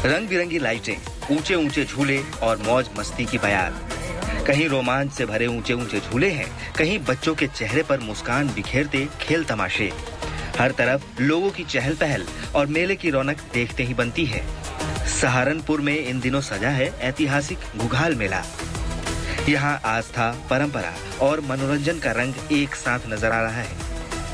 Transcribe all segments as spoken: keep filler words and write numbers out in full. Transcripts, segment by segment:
रंग बिरंगी लाइटें, ऊंचे ऊंचे झूले और मौज मस्ती की बयार। कहीं रोमांच से भरे ऊंचे ऊंचे झूले हैं, कहीं बच्चों के चेहरे पर मुस्कान बिखेरते खेल तमाशे। हर तरफ लोगों की चहल पहल और मेले की रौनक देखते ही बनती है। सहारनपुर में इन दिनों सजा है ऐतिहासिक घुघाल मेला। यहाँ आस्था, परंपरा और मनोरंजन का रंग एक साथ नजर आ रहा है।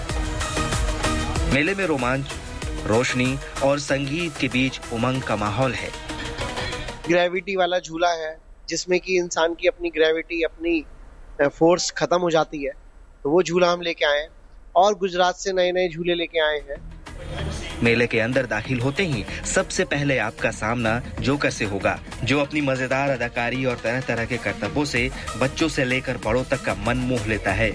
मेले में रोमांच, रोशनी और संगीत के बीच उमंग का माहौल है। ग्रेविटी वाला झूला है जिसमें कि इंसान की अपनी ग्रेविटी, अपनी फोर्स खत्म हो जाती है, तो वो झूला हम लेके आए हैं। और गुजरात से नए नए झूले लेके आए हैं। मेले के अंदर दाखिल होते ही सबसे पहले आपका सामना जोकर से होगा, जो अपनी मजेदार अदाकारी और तरह तरह के करतबों से बच्चों से लेकर बड़ों तक का मन मोह लेता है।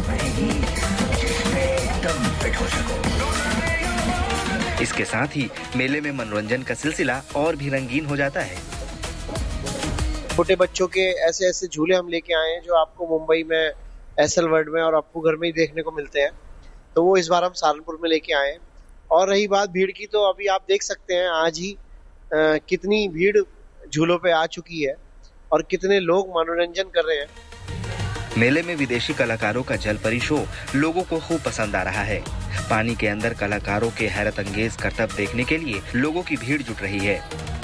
इसके साथ ही मेले में मनोरंजन का सिलसिला और भी रंगीन हो जाता है। छोटे बच्चों के ऐसे ऐसे झूले हम लेके आए हैं जो आपको मुंबई में, एसएल वर्ल्ड में और आपको घर में ही देखने को मिलते हैं, तो वो इस बार हम सहारनपुर में लेके आए हैं। और रही बात भीड़ की, तो अभी आप देख सकते हैं आज ही आ, कितनी भीड़ झूलों पे आ चुकी है और कितने लोग मनोरंजन कर रहे हैं। मेले में विदेशी कलाकारों का जलपरी शो लोगों को खूब पसंद आ रहा है। पानी के अंदर कलाकारों के हैरत अंगेज करतब देखने के लिए लोगों की भीड़ जुट रही है।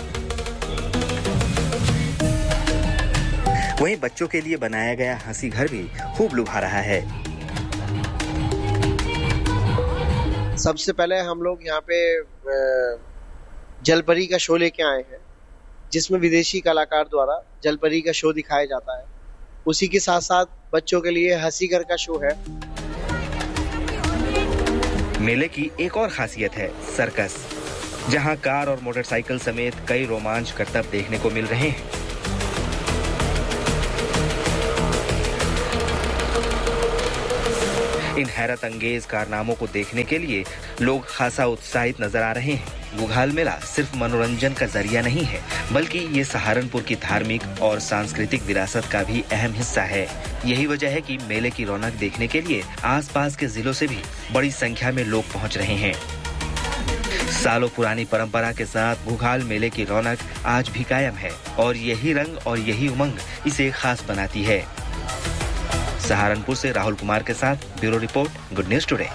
वहीं बच्चों के लिए बनाया गया हंसी घर भी खूब लुभा रहा है। सबसे पहले हम लोग यहाँ पे जलपरी का शो लेके आए हैं, जिसमें विदेशी कलाकार द्वारा जलपरी का शो दिखाया जाता है। उसी के साथ साथ बच्चों के लिए हंसी घर का शो है। मेले की एक और खासियत है सर्कस, जहां कार और मोटरसाइकिल समेत कई रोमांच करतब देखने को मिल रहे हैं। इन हैरत अंगेज कारनामों को देखने के लिए लोग खासा उत्साहित नजर आ रहे हैं। घुघाल मेला सिर्फ मनोरंजन का जरिया नहीं है, बल्कि ये सहारनपुर की धार्मिक और सांस्कृतिक विरासत का भी अहम हिस्सा है। यही वजह है कि मेले की रौनक देखने के लिए आसपास के जिलों से भी बड़ी संख्या में लोग पहुंच रहे हैं। सालों पुरानी परंपरा के साथ घुघाल मेले की रौनक आज भी कायम है और यही रंग और यही उमंग इसे खास बनाती है। सहारनपुर से राहुल कुमार के साथ bureau report, good news today.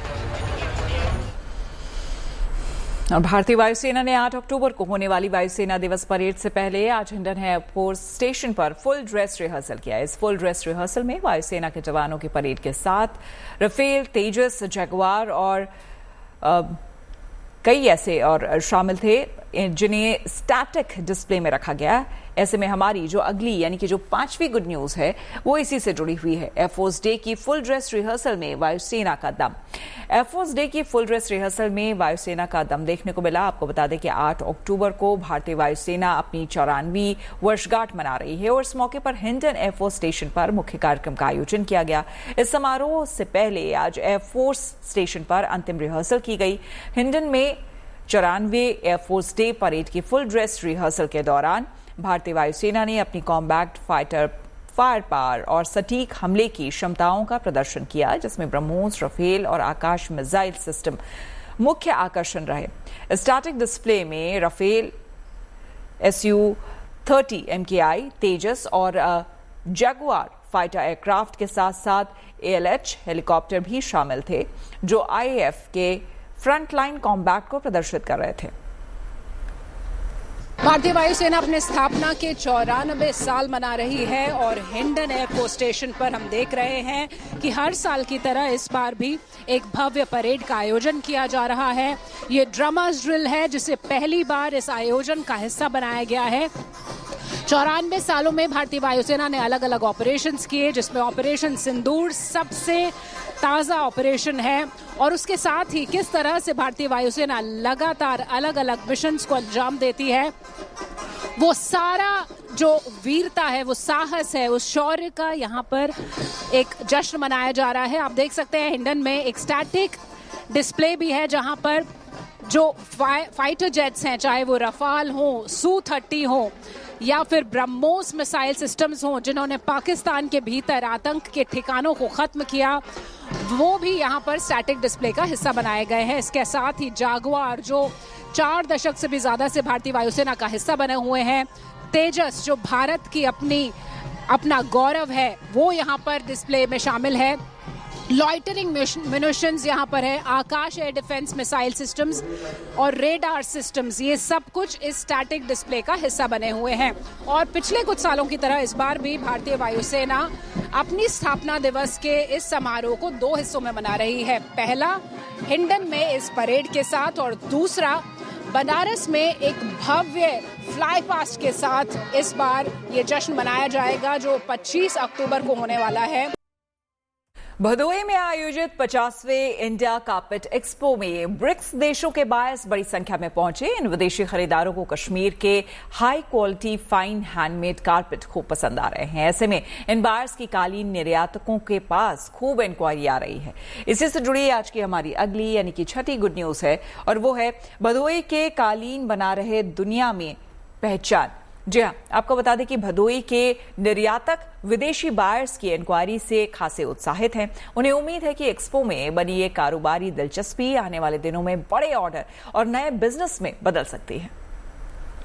और भारतीय वायुसेना ने आठ अक्टूबर को होने वाली वायुसेना दिवस परेड से पहले आज हिंडन एयरफोर्स स्टेशन पर फुल ड्रेस रिहर्सल किया। इस फुल ड्रेस रिहर्सल में वायुसेना के जवानों की परेड के साथ राफेल, तेजस, जगुआर और आ, कई ऐसे और शामिल थे जिन्हें स्टैटिक डिस्प्ले में रखा गया। ऐसे में हमारी जो अगली यानी कि जो पांचवी गुड न्यूज है वो इसी से जुड़ी हुई है। एयरफोर्स डे की फुल ड्रेस रिहर्सल में वायुसेना का दम। एयरफोर्स डे की फुल ड्रेस रिहर्सल में वायुसेना का दम देखने को मिला। आपको बता दें कि आठ अक्टूबर को भारतीय वायुसेना अपनी चौरानवी वर्षगांठ मना रही है और इस मौके पर हिंडन एयरफोर्स स्टेशन पर मुख्य कार्यक्रम का आयोजन किया गया। इस समारोह से पहले आज एयरफोर्स स्टेशन पर अंतिम रिहर्सल की गई। हिंडन में चौरानवे एयरफोर्स डे परेड की फुल ड्रेस रिहर्सल के दौरान भारतीय वायुसेना ने अपनी कॉम्बैक्ट फाइटर फायर पावर और सटीक हमले की क्षमताओं का प्रदर्शन किया, जिसमें ब्रह्मोस, राफेल और आकाश मिसाइल सिस्टम मुख्य आकर्षण रहे। स्टैटिक डिस्प्ले में Rafale, S U thirty M के आई, तेजस और जगुआर फाइटर एयरक्राफ्ट के साथ साथ ए एल एच हेलीकॉप्टर भी शामिल थे, जो आई ए एफ के फ्रंटलाइन कॉम्बैट को प्रदर्शित कर रहे थे। भारतीय वायुसेना अपने स्थापना के चौरानबे साल मना रही है और हिंडन एयरफोर्स स्टेशन पर हम देख रहे हैं कि हर साल की तरह इस बार भी एक भव्य परेड का आयोजन किया जा रहा है। ये ड्रमर्स ड्रिल है जिसे पहली बार इस आयोजन का हिस्सा बनाया गया है। चौरानवे सालों में भारतीय वायुसेना ने अलग अलग ऑपरेशंस किए, जिसमें ऑपरेशन सिंदूर सबसे ताज़ा ऑपरेशन है और उसके साथ ही किस तरह से भारतीय वायुसेना लगातार अलग अलग मिशंस को अंजाम देती है, वो सारा जो वीरता है, वो साहस है, उस शौर्य का यहाँ पर एक जश्न मनाया जा रहा है। आप देख सकते हैं हिंडन में एक स्टैटिक डिस्प्ले भी है जहाँ पर जो फाइ, फाइटर जेट्स हैं, चाहे वो रफाल हो, सू थर्टी हो या फिर ब्रह्मोस मिसाइल सिस्टम्स हों, जिन्होंने पाकिस्तान के भीतर आतंक के ठिकानों को खत्म किया, वो भी यहाँ पर स्टैटिक डिस्प्ले का हिस्सा बनाए गए हैं। इसके साथ ही जागुआर जो चार दशक से भी ज्यादा से भारतीय वायुसेना का हिस्सा बने हुए हैं। तेजस जो भारत की अपनी अपना गौरव है वो यहाँ पर डिस्प्ले में शामिल है। लॉइटरिंग म्यूनिशंस यहाँ पर है, आकाश एयर डिफेंस मिसाइल सिस्टम्स और रेडार सिस्टम्स, ये सब कुछ इस स्टैटिक डिस्प्ले का हिस्सा बने हुए हैं। और पिछले कुछ सालों की तरह इस बार भी भारतीय वायुसेना अपनी स्थापना दिवस के इस समारोह को दो हिस्सों में मना रही है। पहला हिंडन में इस परेड के साथ और दूसरा बनारस में एक भव्य फ्लाई पास्ट के साथ इस बार ये जश्न मनाया जाएगा जो पच्चीस अक्टूबर को होने वाला है। भदोही में आयोजित पचासवें इंडिया कारपेट एक्सपो में ब्रिक्स देशों के बायर्स बड़ी संख्या में पहुंचे। इन विदेशी खरीदारों को कश्मीर के high quality fine handmade carpet खूब पसंद आ रहे हैं। ऐसे में इन बायर्स की कालीन निर्यातकों के पास खूब इंक्वायरी आ रही है। इसी से जुड़ी आज की हमारी अगली यानी कि छठी गुड न्यूज है और वो है भदोही के कालीन बना रहे दुनिया में पहचान। जी हाँ, आपको बता दें कि भदोही के निर्यातक विदेशी बायर्स की इंक्वायरी से खासे उत्साहित हैं। उन्हें उम्मीद है कि एक्सपो में बनी ये कारोबारी दिलचस्पी आने वाले दिनों में बड़े ऑर्डर और नए बिजनेस में बदल सकती है।